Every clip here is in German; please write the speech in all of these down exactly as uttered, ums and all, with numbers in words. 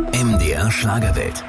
M D R Schlagerwelt.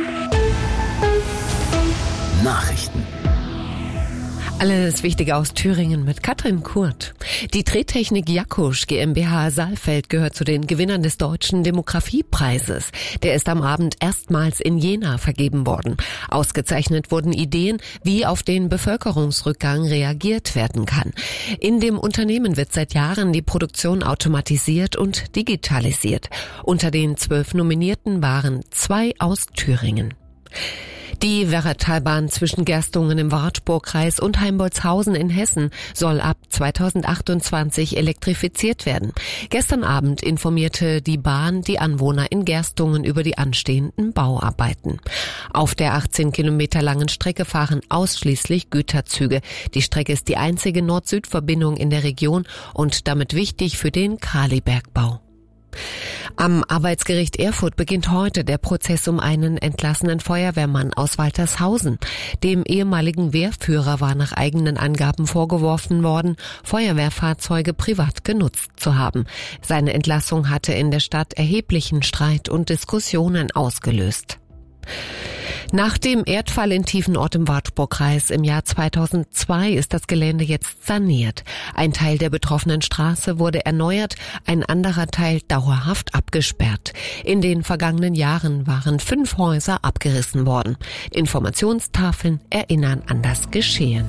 Nachrichten. Alles Wichtige aus Thüringen mit Katrin Kurt. Die Drehtechnik Jakusch GmbH Saalfeld gehört zu den Gewinnern des Deutschen Demografiepreises. Der ist am Abend erstmals in Jena vergeben worden. Ausgezeichnet wurden Ideen, wie auf den Bevölkerungsrückgang reagiert werden kann. In dem Unternehmen wird seit Jahren die Produktion automatisiert und digitalisiert. Unter den zwölf Nominierten waren zwei aus Thüringen. Die Werratalbahn zwischen Gerstungen im Wartburgkreis und Heimbolzhausen in Hessen soll ab zweitausendachtundzwanzig elektrifiziert werden. Gestern Abend informierte die Bahn die Anwohner in Gerstungen über die anstehenden Bauarbeiten. Auf der achtzehn Kilometer langen Strecke fahren ausschließlich Güterzüge. Die Strecke ist die einzige Nord-Süd-Verbindung in der Region und damit wichtig für den Kalibergbau. Am Arbeitsgericht Erfurt beginnt heute der Prozess um einen entlassenen Feuerwehrmann aus Waltershausen. Dem ehemaligen Wehrführer war nach eigenen Angaben vorgeworfen worden, Feuerwehrfahrzeuge privat genutzt zu haben. Seine Entlassung hatte in der Stadt erheblichen Streit und Diskussionen ausgelöst. Nach dem Erdfall in Tiefenort im Wartburgkreis im Jahr zweitausendzwei ist das Gelände jetzt saniert. Ein Teil der betroffenen Straße wurde erneuert, ein anderer Teil dauerhaft abgesperrt. In den vergangenen Jahren waren fünf Häuser abgerissen worden. Informationstafeln erinnern an das Geschehen.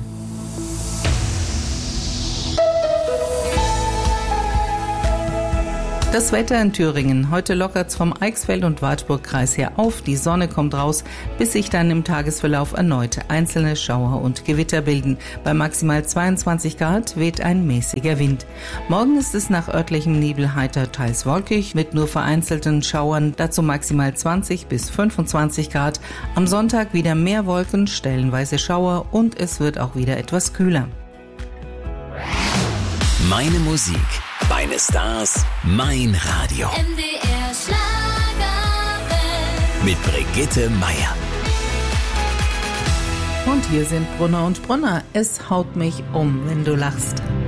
Das Wetter in Thüringen. Heute lockert's vom Eichsfeld- und Wartburgkreis her auf. Die Sonne kommt raus, bis sich dann im Tagesverlauf erneut einzelne Schauer und Gewitter bilden. Bei maximal zweiundzwanzig Grad weht ein mäßiger Wind. Morgen ist es nach örtlichem Nebel heiter, teils wolkig, mit nur vereinzelten Schauern, dazu maximal zwanzig bis fünfundzwanzig Grad. Am Sonntag wieder mehr Wolken, stellenweise Schauer und es wird auch wieder etwas kühler. Meine Musik, meine Stars, mein Radio. M D R Schlagerwelt. Mit Brigitte Meier. Und hier sind Brunner und Brunner. Es haut mich um, wenn du lachst.